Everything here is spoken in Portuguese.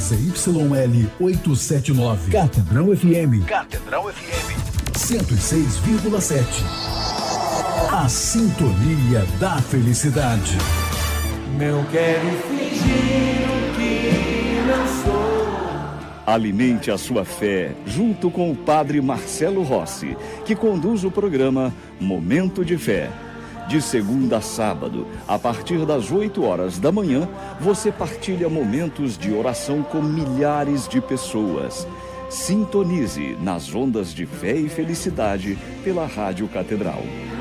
ZYL 879. Catedral FM. Catedral FM 106,7. A sintonia da felicidade. Não quero fingir o que não sou. Alimente a sua fé junto com o Padre Marcelo Rossi, que conduz o programa Momento de Fé. De segunda a sábado, a partir das 8 horas da manhã, você partilha momentos de oração com milhares de pessoas. Sintonize nas ondas de fé e felicidade pela Rádio Catedral.